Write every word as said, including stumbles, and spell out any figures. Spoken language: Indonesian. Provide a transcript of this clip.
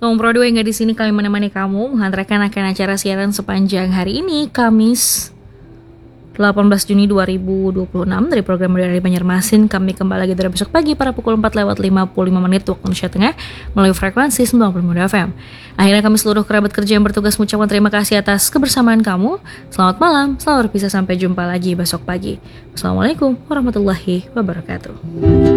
Tom Pro dua yang gak di sini kami menemani kamu menghantarkan akan acara siaran sepanjang hari ini, Kamis delapan belas Juni dua ribu dua puluh enam dari program dari Banjarmasin. Kami kembali lagi dari besok pagi pada pukul empat lewat lima puluh lima menit waktu Indonesia Tengah melalui frekuensi sembilan puluh lima F M. Akhirnya kami seluruh kerabat kerja yang bertugas mengucapkan terima kasih atas kebersamaan kamu. Selamat malam, selamat berpisah, sampai jumpa lagi besok pagi. Assalamualaikum warahmatullahi wabarakatuh.